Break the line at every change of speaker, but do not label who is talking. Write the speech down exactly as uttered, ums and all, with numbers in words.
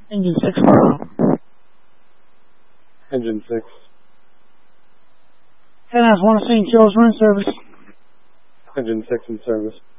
Engine six for
Engine six.
ten hours one to Saint Joe's, we're in service.
Engine six in service.